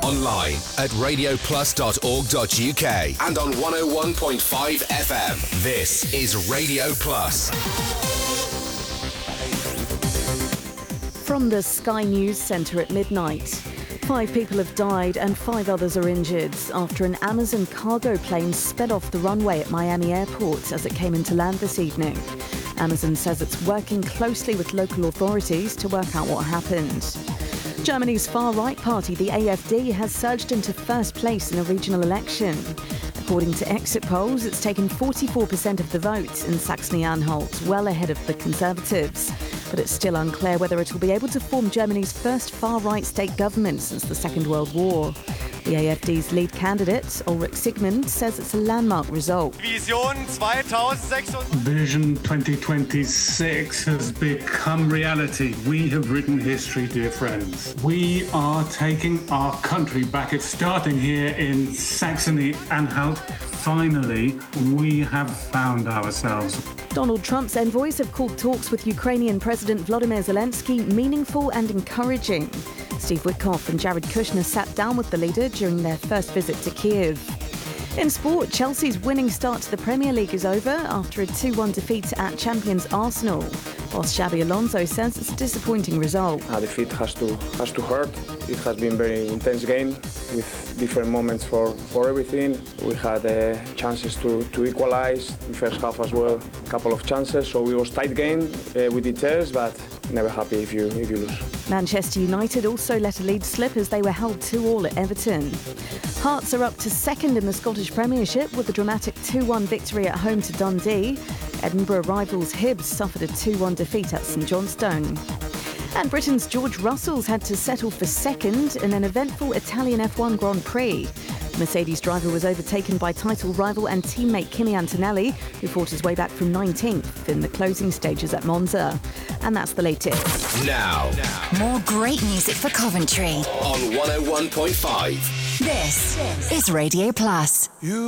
online at radioplus.org.uk and on 101.5 FM. This is Radio Plus. From the Sky News Centre at midnight. 5 people have died and 5 others are injured after an Amazon cargo plane sped off the runway at Miami Airport as it came into land this evening. Amazon says it's working closely with local authorities to work out what happened. Germany's far-right party, the AfD, has surged into first place in a regional election. According to exit polls, it's taken 44% of the vote in Saxony-Anhalt, well ahead of the Conservatives. But it's still unclear whether it will be able to form Germany's first far-right state government since the Second World War. The AfD's lead candidate, Ulrich Sigmund, says it's a landmark result. Vision 2026 has become reality. We have written history, dear friends. We are taking our country back. It's starting here in Saxony-Anhalt. Finally, we have found ourselves. Donald Trump's envoys have called talks with Ukrainian President Volodymyr Zelensky meaningful and encouraging. Steve Witkoff and Jared Kushner sat down with the leader during their first visit to Kyiv. In sport, Chelsea's winning start to the Premier League is over after a 2-1 defeat at champions Arsenal. Boss Xabi Alonso says it's a disappointing result. A defeat has to hurt. It has been a very intense game with different moments for everything. We had chances to equalise in first half as well, a couple of chances. So it was tight game with details, but never happy if you lose. Manchester United also let a lead slip as they were held 2-2 at Everton. Hearts are up to second in the Scottish Premiership with a dramatic 2-1 victory at home to Dundee. Edinburgh rivals Hibs suffered a 2-1 defeat at St Johnstone. And Britain's George Russell's had to settle for second in an eventful Italian F1 Grand Prix. Mercedes driver was overtaken by title rival and teammate Kimi Antonelli, who fought his way back from 19th in the closing stages at Monza. And that's the latest. Now, more great music for Coventry on 101.5. This is Radio Plus.